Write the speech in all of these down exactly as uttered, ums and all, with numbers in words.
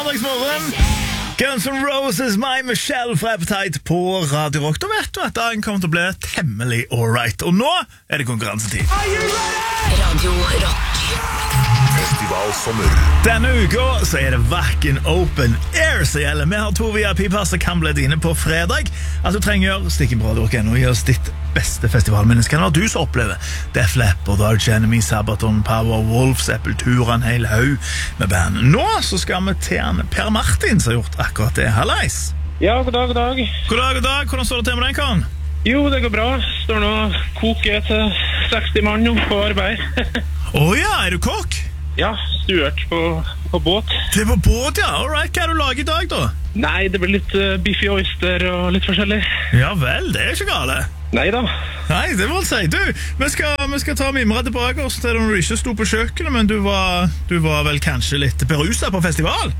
fredagsmorgen. Guns N' Roses, My Michelle fra Appetite på Radio Rock. Da vet du at dagen kommer til å bli temmelig all right. Og nå er det konkurransetid. Radio Rock. Festivalsommer. Denne uka så er det Wacken Open Air som gjelder. Vi har to V I P-pass som kan bli dine på fredag. Alt du trenger gjøre, stikk inn på Radio Rock og gi oss ditt beste festivalminne. Hva er det du som opplever? Def Leppard, Arch Enemy, Sabaton, Powerwolf, Sepultura, en hel haug med band. Nå så skal vi til en Per Martin som har gjort akkurat det. Hallais! Ja, god dag, god dag. God dag, god dag. Hvordan står det til med den, Karen? Jo, det går bra. Står nå og koker til seksti mann nå på arbeid. Åja, er du kokk? Ja, stuert på, på båt. Det er på båt, ja. All right, hva er det du lager i dag, da? Nei, det blir litt uh, biffy oyster og litt forskjellig. Ja vel, det er ikke gale. Nei da. Nei, det må jeg si. Du, vi skal, vi skal ta mimre tilbake oss til når du ikke sto på kjøkkenet, men du var, du var vel kanskje litt beruset på festival?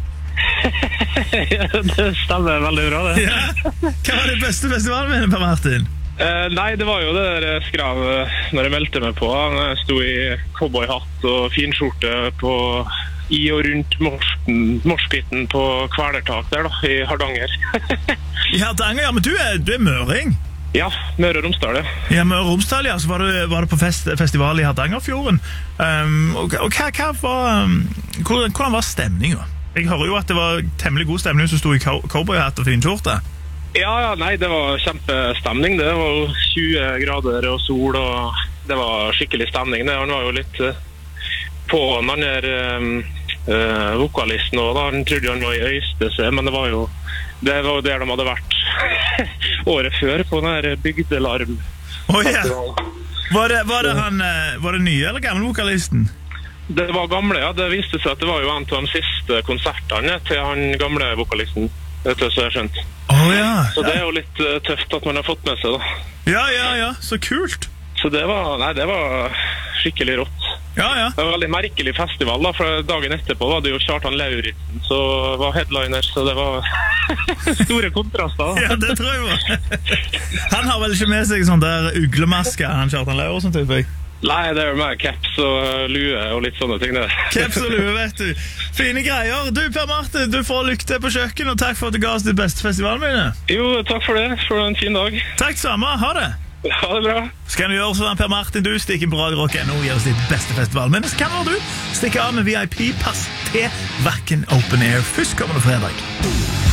Ja, det stemmer veldig bra, det. Ja. Hva var det beste festivalminnet, Per Martin? Uh, nei, det var jo det der skravet når jeg meldte meg på. Jeg sto i cowboyhatt og finskjorte på i og rundt morspitten på Kvelertak der da, i Hardanger. I Hardanger, ja, men du er, du er møring. Ja, Møre og Romsdal, ja. Ja, Møre og Romsdal, ja, så var du, var du på fest, festival i Hardangerfjorden. Um, og og hva, hva var, um, hvordan, hvordan var stemningen? Jeg hører jo at det var temmelig god stemning hvis du sto i cow- cowboyhatt og finskjorte. Ja, ja, nei, det var kjempestemning. Det var jo tjue grader og sol, og det var skikkelig stemning. Det han var jo litt uh, på den andre um, uh, vokalisten også, da. Han trodde han var i Øystese, men det var jo det var jo der de hadde vært året før på den her Bygdelarm. Oh, ja. Var det, var det han, uh, var det nye eller gamle vokalisten? Det var gamle, ja. Det viste seg at det var jo en av de siste konsertene til han gamle vokalisten. Vet du, så jeg skjønt. Oh, ja. Så det er jo litt uh, tøft at man har fått med seg da. Ja, ja, ja, så kult. Så det var, nei, det var skikkelig rått. Ja, ja. Det var en veldig merkelig festival da, for dagen etterpå var det jo Kjartan Lauritzen så var headliner, så det var store kontraster da. Ja, det tror jeg var. Han har vel ikke med seg sånn der uglemaske, han Kjartan Lauritzen, typer jeg. Nei, det er jo mer caps og lue og litt sånne ting det. Caps og lue, vet du. Fine greier. Du, Per Martin, du får lykke til på kjøkken, og takk for at du ga oss ditt beste festivalminne. Jo, takk for det. For en fin dag. Takk samme. Ha det. Ha det bra. Skal du gjøre sånn, Per Martin, du stikker inn på Radio Rock nå og gir oss ditt beste festivalminne, så kan du stikke av med V I P-pass til Wacken Open Air. Først kommer det fredag.